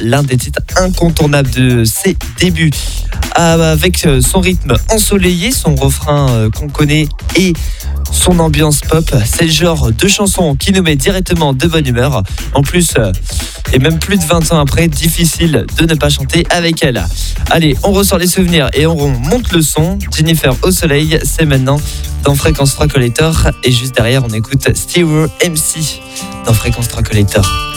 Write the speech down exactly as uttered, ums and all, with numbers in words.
l'un des titres incontournables de ses débuts. Avec son rythme ensoleillé, son refrain qu'on connaît et son ambiance pop, c'est le genre de chanson qui nous met directement de bonne humeur. En plus, et même plus de vingt ans après, difficile de ne pas chanter avec elle. Allez, on ressort les souvenirs et on monte le son. Jennifer au soleil, c'est maintenant dans Fréquence trois Collector. Et juste derrière, on écoute Stewart M C dans Fréquence trois Collector.